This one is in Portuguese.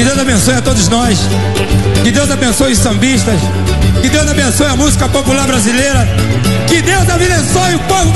Que Deus abençoe a todos nós. Que Deus abençoe os sambistas. Que Deus abençoe a música popular brasileira. Que Deus abençoe o povo